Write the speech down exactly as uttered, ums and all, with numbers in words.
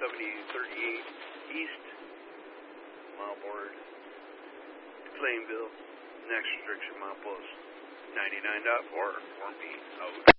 seventy thirty-eight East, mile board, Plainville, next restriction mile post ninety-nine point four, for me, out.